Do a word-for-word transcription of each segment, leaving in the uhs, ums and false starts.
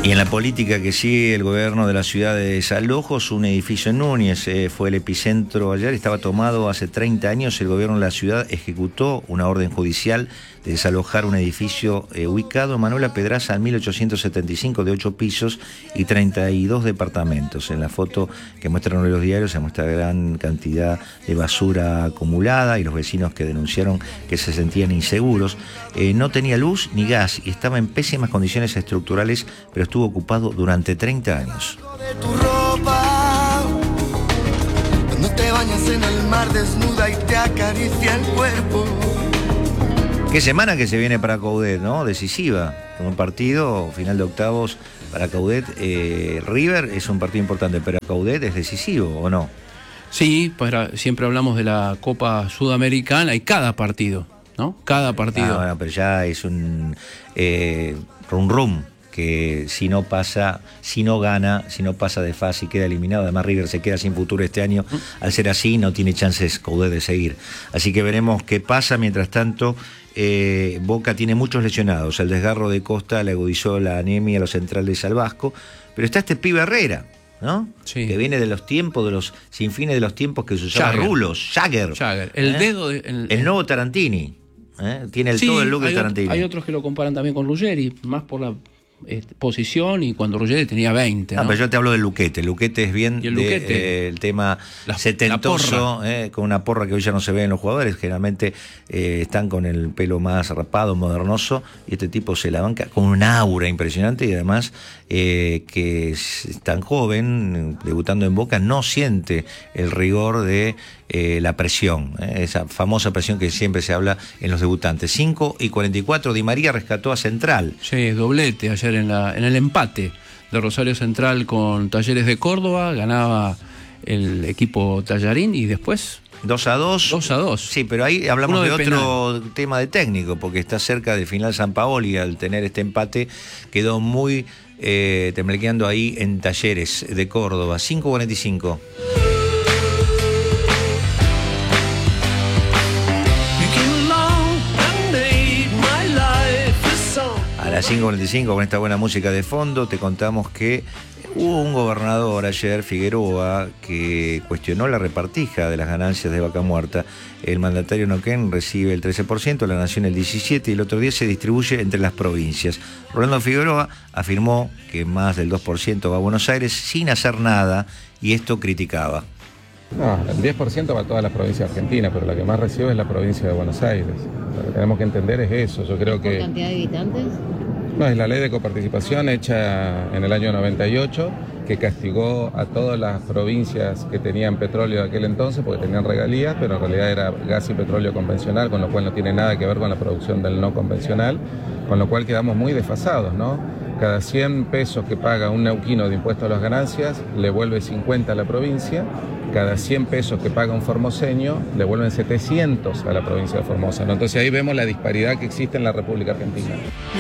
Y en la política que sigue el gobierno de la ciudad de Desalojos, un edificio en Núñez eh, fue el epicentro ayer, estaba tomado hace treinta años, el gobierno de la ciudad ejecutó una orden judicial de desalojar un edificio eh, ubicado en Manuela Pedraza en mil ochocientos setenta y cinco de ocho pisos y treinta y dos departamentos. En la foto que muestran los diarios se muestra gran cantidad de basura acumulada y los vecinos que denunciaron que se sentían inseguros. Eh, no tenía luz ni gas y estaba en pésimas condiciones estructurales, pero estuvo ocupado durante treinta años. Cuando te bañas en el mar desnuda y te acaricia el cuerpo. Qué semana que se viene para Coudet, ¿no? Decisiva. Con un partido, final de octavos para Coudet. Eh, River es un partido importante, pero Coudet es decisivo, ¿o no? Sí, para, siempre hablamos de la Copa Sudamericana y cada partido, ¿no? Cada partido. Ah, bueno, pero ya es un eh, rum rum. Que si no pasa, si no gana, si no pasa de fase y queda eliminado, además River se queda sin futuro este año, al ser así no tiene chances Coudet de seguir. Así que veremos qué pasa. Mientras tanto, eh, Boca tiene muchos lesionados, el desgarro de Costa le agudizó la anemia a los centrales al Vasco, pero está este pibe Herrera, ¿no? Sí. Que viene de los tiempos, de los sinfines de los tiempos que se usaba Jagger. Rulos, Jagger. Jagger. El ¿eh? dedo de, el, el nuevo Tarantini, ¿eh? Tiene el, sí, todo el look de hay Tarantini. Ot- hay otros que lo comparan también con Ruggeri, más por la Este, posición, y cuando Ruggeri tenía veinte, ¿no? Ah, pero yo te hablo del Luquete. El Luquete es bien ¿Y el de, Luquete? eh, el tema La- setentoso, la eh, con una porra que hoy ya no se ve en los jugadores. Generalmente eh, están con el pelo más rapado, modernoso, y este tipo se la banca con un aura impresionante, y además eh, que es tan joven, debutando en Boca, no siente el rigor de eh, la presión, eh, esa famosa presión que siempre se habla en los debutantes. cinco y cuarenta y cuatro, Di María rescató a Central. Sí, doblete ayer en, la, en el empate de Rosario Central con Talleres de Córdoba, ganaba el equipo Tallarín y después dos a dos. dos a dos. Sí, pero ahí hablamos Uno de, de otro tema de técnico, porque está cerca del final Sampaoli. Al tener este empate quedó muy eh, temblequeando ahí en Talleres de Córdoba. cinco cuarenta y cinco. A las cinco cuarenta y cinco, con esta buena música de fondo, te contamos que hubo un gobernador ayer, Figueroa, que cuestionó la repartija de las ganancias de Vaca Muerta. El mandatario Neuquén recibe el trece por ciento, la Nación el diecisiete por ciento, y el otro diez por ciento se distribuye entre las provincias. Rolando Figueroa afirmó que más del dos por ciento va a Buenos Aires sin hacer nada, y esto criticaba. No, el diez por ciento va a todas las provincias argentinas, pero la que más recibe es la provincia de Buenos Aires. Lo que tenemos que entender es eso. Yo creo que... ¿Por cantidad de habitantes? No, es la ley de coparticipación hecha en el año noventa y ocho, que castigó a todas las provincias que tenían petróleo de aquel entonces, porque tenían regalías, pero en realidad era gas y petróleo convencional, con lo cual no tiene nada que ver con la producción del no convencional, con lo cual quedamos muy desfasados, ¿no? Cada cien pesos que paga un neuquino de impuesto a las ganancias, le vuelve cincuenta a la provincia. Cada cien pesos que paga un formoseño, le vuelven setecientos a la provincia de Formosa, ¿no? Entonces ahí vemos la disparidad que existe en la República Argentina.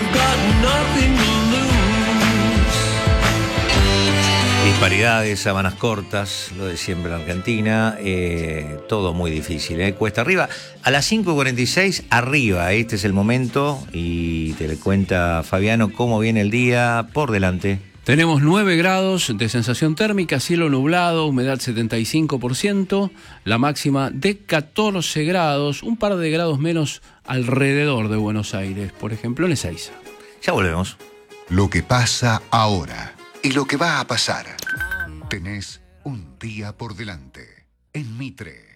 Disparidades, sábanas cortas, lo de siempre en Argentina, eh, todo muy difícil, ¿eh? Cuesta arriba. A las cinco cuarenta y seis, arriba, este es el momento, y te le cuenta Fabiano cómo viene el día por delante. Tenemos nueve grados de sensación térmica, cielo nublado, humedad setenta y cinco por ciento, la máxima de catorce grados, un par de grados menos alrededor de Buenos Aires, por ejemplo en Ezeiza. Ya volvemos. Lo que pasa ahora y lo que va a pasar. Tenés un día por delante en Mitre.